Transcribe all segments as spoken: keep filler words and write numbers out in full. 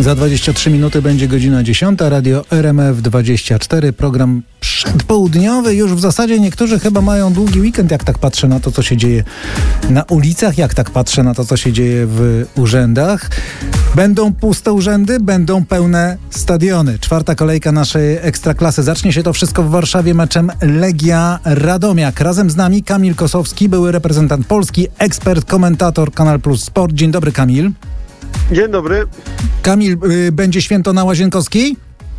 Za dwadzieścia trzy minuty będzie godzina dziesiąta. Radio R M F dwadzieścia cztery. Program przedpołudniowy. Już w zasadzie niektórzy chyba mają długi weekend, jak tak patrzę na to, co się dzieje na ulicach, jak tak patrzę na to, co się dzieje w urzędach. Będą puste urzędy, będą pełne stadiony. Czwarta kolejka naszej Ekstraklasy. Zacznie się to wszystko w Warszawie meczem Legia Radomiak. Razem z nami Kamil Kosowski, były reprezentant Polski, ekspert, komentator Kanal Plus Sport. Dzień dobry, Kamil. Dzień dobry. Kamil, y, będzie święto na Łazienkowskiej?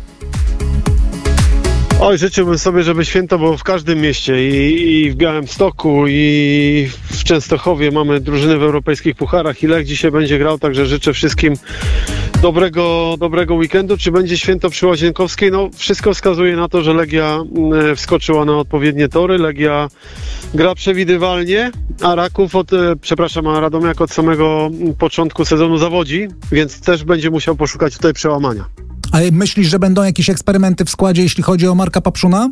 Oj, życzyłbym sobie, żeby święto było w każdym mieście i, i w Białymstoku, i w Częstochowie. Mamy drużyny w europejskich pucharach i Lech dzisiaj będzie grał, także życzę wszystkim dobrego, dobrego weekendu. Czy będzie święto przy Łazienkowskiej? No, wszystko wskazuje na to, że Legia e, wskoczyła na odpowiednie tory. Legia gra przewidywalnie, a Raków, od, e, przepraszam, a Radomiak od samego początku sezonu zawodzi, więc też będzie musiał poszukać tutaj przełamania. A myślisz, że będą jakieś eksperymenty w składzie, jeśli chodzi o Marka Papszuna?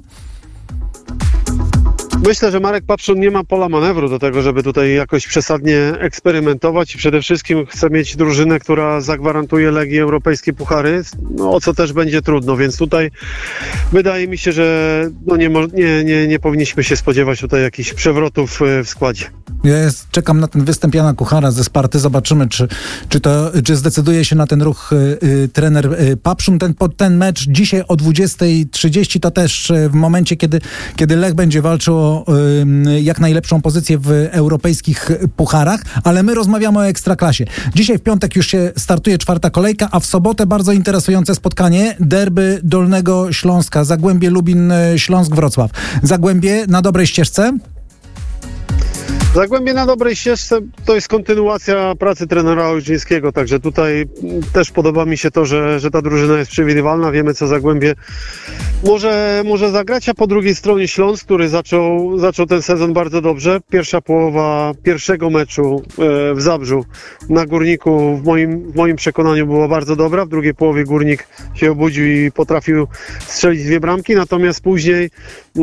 Myślę, że Marek Papszun nie ma pola manewru do tego, żeby tutaj jakoś przesadnie eksperymentować i przede wszystkim chce mieć drużynę, która zagwarantuje Legii europejskie puchary, no, o co też będzie trudno, więc tutaj wydaje mi się, że no nie, nie, nie, nie powinniśmy się spodziewać tutaj jakichś przewrotów w składzie. Ja jest, czekam na ten występ Jana Kuchara ze Sparty. Zobaczymy, czy, czy, to, czy zdecyduje się na ten ruch y, y, trener y, Papszun. Ten, pod ten mecz dzisiaj o dwudziesta trzydzieści to też y, w momencie, kiedy, kiedy Lech będzie walczył o y, jak najlepszą pozycję w europejskich pucharach, ale my rozmawiamy o Ekstraklasie. Dzisiaj w piątek już się startuje czwarta kolejka, a w sobotę bardzo interesujące spotkanie. Derby Dolnego Śląska. Zagłębie Lubin, Śląsk Wrocław. Zagłębie na dobrej ścieżce? Zagłębie na dobrej ścieżce to jest kontynuacja pracy trenera Ojrzyńskiego, także tutaj też podoba mi się to, że, że ta drużyna jest przewidywalna, wiemy co Zagłębie może, może zagrać, a po drugiej stronie Śląsk, który zaczął, zaczął ten sezon bardzo dobrze. Pierwsza połowa pierwszego meczu w Zabrzu na Górniku w moim, w moim przekonaniu była bardzo dobra, w drugiej połowie Górnik się obudził i potrafił strzelić dwie bramki, natomiast później